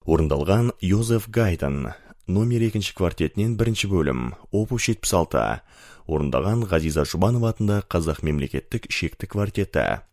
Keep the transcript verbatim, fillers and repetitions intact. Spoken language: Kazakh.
Орындалған Йозеф Гайден, номер екінші квартетінен бірінші бөлім, опус жетпіс алты. Орындаған Ғазиза Жұбанова атында Қазақ мемлекеттік шекті квартеті.